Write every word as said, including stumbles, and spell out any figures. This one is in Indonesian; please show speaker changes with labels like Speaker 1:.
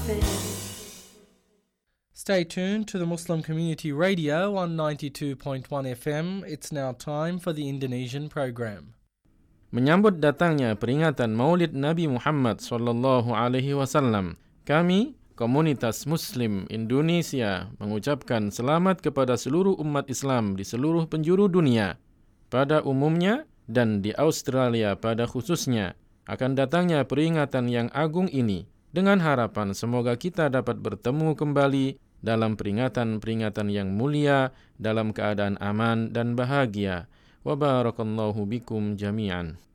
Speaker 1: Stay tuned to the Muslim Community Radio on ninety-two point one F M. It's now time for the Indonesian program.
Speaker 2: Menyambut datangnya peringatan Maulid Nabi Muhammad sallallahu alaihi wasallam, kami komunitas Muslim Indonesia mengucapkan selamat kepada seluruh umat Islam di seluruh penjuru dunia pada umumnya dan di Australia pada khususnya akan datangnya peringatan yang agung ini, dengan harapan semoga kita dapat bertemu kembali dalam peringatan-peringatan yang mulia dalam keadaan aman dan bahagia. Wa barakallahu bikum jami'an.